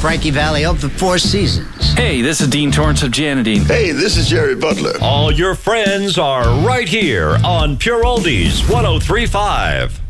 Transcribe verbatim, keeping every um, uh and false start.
Frankie Valli of the Four Seasons. Hey, this is Dean Torrance of Janadine. Hey, this is Jerry Butler. All your friends are right here on Pure Oldies one oh three point five.